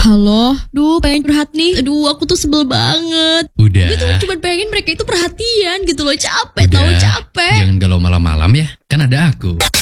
Halo, pengen curhat nih. Aku tuh sebel banget. Udah. Gue tuh cuma pengen mereka itu perhatian gitu loh. Capek, Udah. tahu capek. Jangan galau malam-malam ya, kan ada aku.